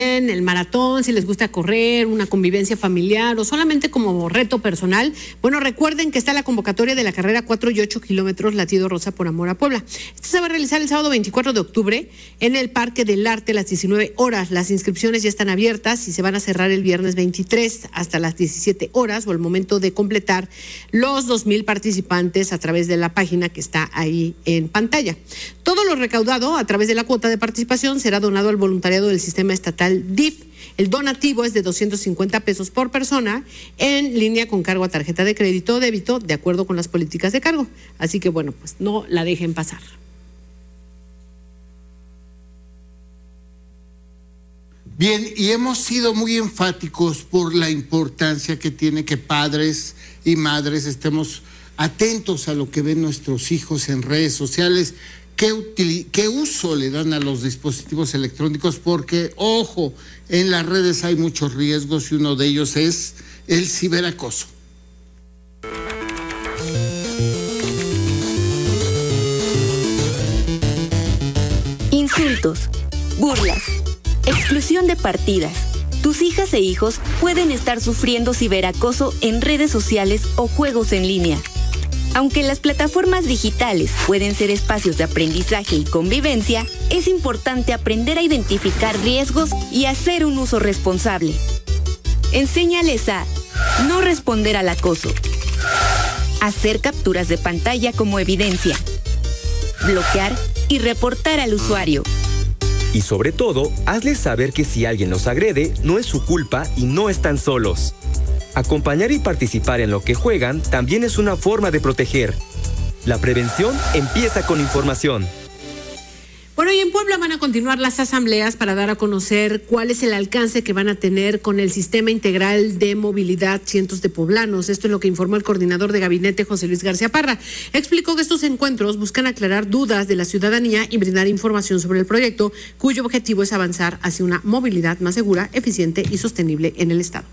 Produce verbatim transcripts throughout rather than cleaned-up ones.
el maratón, si les gusta correr, una convivencia familiar o solamente como reto personal, bueno, recuerden que está la convocatoria de la carrera cuatro y ocho kilómetros Latido Rosa por Amor a Puebla. Esto se va a realizar el sábado veinticuatro de octubre en el Parque del Arte a las diecinueve horas. Las inscripciones ya están abiertas y se van a cerrar el viernes veintitrés hasta las diecisiete horas o el momento de completar los dos mil participantes a través de la página que está ahí en pantalla. Todo lo recaudado a través de la cuota de participación será donado al voluntariado del sistema estatal D I F. El donativo es de doscientos cincuenta pesos por persona en línea con cargo a tarjeta de crédito o débito de acuerdo con las políticas de cargo. Así que bueno, pues no la dejen pasar. Bien, y hemos sido muy enfáticos por la importancia que tiene que padres y madres estemos atentos a lo que ven nuestros hijos en redes sociales. ¿Qué, util- ¿Qué uso le dan a los dispositivos electrónicos? Porque, ojo, en las redes hay muchos riesgos y uno de ellos es el ciberacoso. Insultos, burlas, exclusión de partidas. Tus hijas e hijos pueden estar sufriendo ciberacoso en redes sociales o juegos en línea. Aunque las plataformas digitales pueden ser espacios de aprendizaje y convivencia, es importante aprender a identificar riesgos y hacer un uso responsable. Enséñales a no responder al acoso, hacer capturas de pantalla como evidencia, bloquear y reportar al usuario. Y sobre todo, hazles saber que si alguien los agrede, no es su culpa y no están solos. Acompañar y participar en lo que juegan también es una forma de proteger. La prevención empieza con información. Bueno, y en Puebla van a continuar las asambleas para dar a conocer cuál es el alcance que van a tener con el Sistema Integral de Movilidad cientos de poblanos. Esto es lo que informó el coordinador de gabinete, José Luis García Parra. Explicó que estos encuentros buscan aclarar dudas de la ciudadanía y brindar información sobre el proyecto, cuyo objetivo es avanzar hacia una movilidad más segura, eficiente y sostenible en el Estado.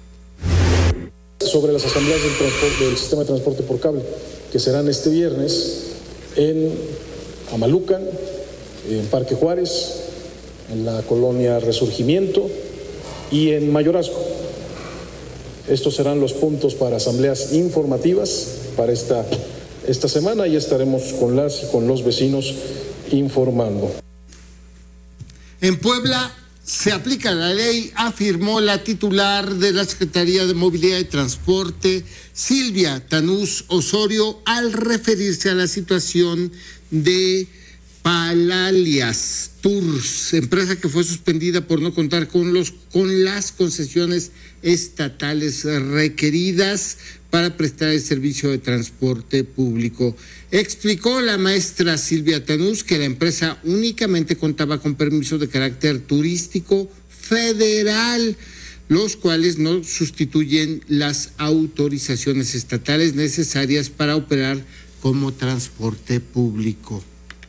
Sobre las asambleas del, transporte, del sistema de transporte por cable, que serán este viernes en Amalucan, en Parque Juárez, en la colonia Resurgimiento y en Mayorazgo. Estos serán los puntos para asambleas informativas para esta, esta semana y estaremos con las y con los vecinos informando. En Puebla se aplica la ley, afirmó la titular de la Secretaría de Movilidad y Transporte, Silvia Tanús Osorio, al referirse a la situación de Palalias Tours, empresa que fue suspendida por no contar con los con las concesiones estatales requeridas para prestar el servicio de transporte público. Explicó la maestra Silvia Tanús que la empresa únicamente contaba con permisos de carácter turístico federal, los cuales no sustituyen las autorizaciones estatales necesarias para operar como transporte público.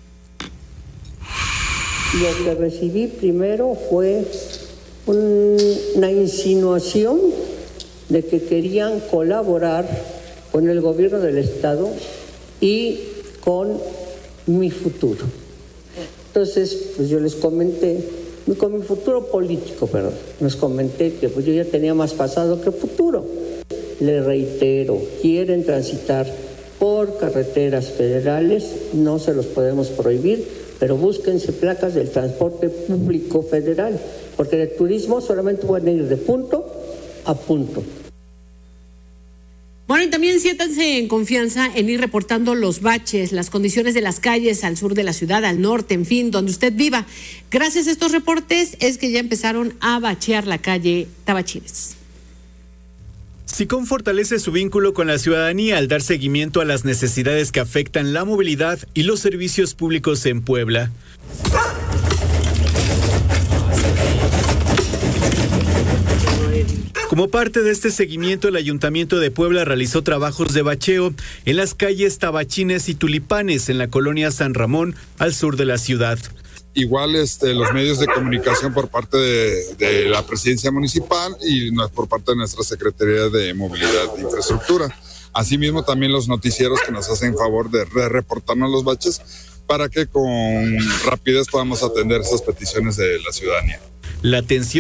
Lo que recibí primero fue un, una insinuación de que querían colaborar con el gobierno del estado y con mi futuro. Entonces, pues yo les comenté, con mi futuro político, perdón, les comenté que pues yo ya tenía más pasado que futuro. Les reitero, quieren transitar por carreteras federales, no se los podemos prohibir, pero búsquense placas del transporte público federal, porque de turismo solamente pueden ir de punto a punto. Bueno, y también siéntanse en confianza en ir reportando los baches, las condiciones de las calles al sur de la ciudad, al norte, en fin, donde usted viva. Gracias a estos reportes es que ya empezaron a bachear la calle Tabachines. SICOM fortalece su vínculo con la ciudadanía al dar seguimiento a las necesidades que afectan la movilidad y los servicios públicos en Puebla. Como parte de este seguimiento, el Ayuntamiento de Puebla realizó trabajos de bacheo en las calles Tabachines y Tulipanes en la colonia San Ramón, al sur de la ciudad. Igual este, los medios de comunicación por parte de, de la presidencia municipal y por parte de nuestra Secretaría de Movilidad e Infraestructura. Asimismo, también los noticieros que nos hacen favor de re reportarnos los baches para que con rapidez podamos atender esas peticiones de la ciudadanía. La atención